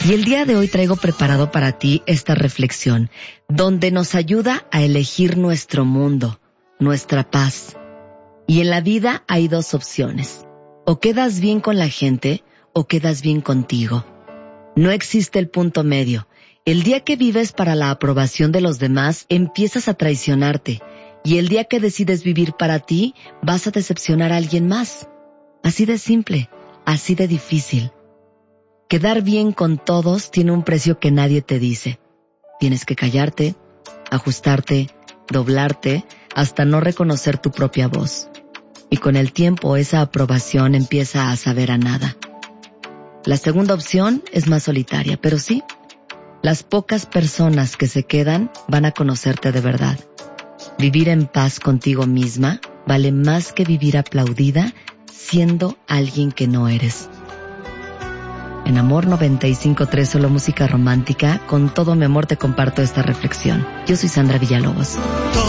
Y el día de hoy traigo preparado para ti esta reflexión, donde nos ayuda a elegir nuestro mundo, nuestra paz. Y en la vida hay dos opciones: o quedas bien con la gente o quedas bien contigo. No existe el punto medio. El día que vives para la aprobación de los demás, empiezas a traicionarte. Y el día que decides vivir para ti, vas a decepcionar a alguien más. Así de simple, así de difícil. Quedar bien con todos tiene un precio que nadie te dice. Tienes que callarte, ajustarte, doblarte, hasta no reconocer tu propia voz. Y con el tiempo esa aprobación empieza a saber a nada. La segunda opción es más solitaria, pero sí, las pocas personas que se quedan van a conocerte de verdad. Vivir en paz contigo misma vale más que vivir aplaudida siendo alguien que no eres. En Amor 95.3, solo música romántica, con todo mi amor te comparto esta reflexión. Yo soy Sandra Villalobos.